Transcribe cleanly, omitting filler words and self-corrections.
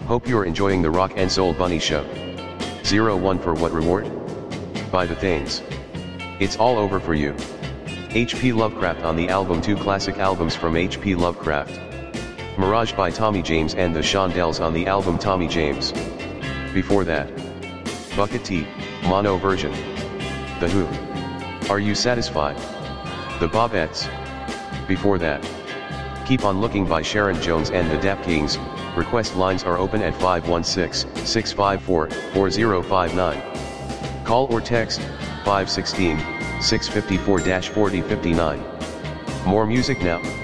Hope you're enjoying the Rock and Soul Bunny Show. 01 for what reward? Buy the things. It's all over for you. H.P. Lovecraft on the album. 2 classic albums from H.P. Lovecraft. Mirage by Tommy James and the Shondells on the album Tommy James. Before that, Bucket T, mono version. The Who. Are You Satisfied? The Bobettes. Before that, Keep On Looking by Sharon Jones and the Dap Kings. Request lines are open at 516-654-4059. Call or text 516-654-4059. More music now.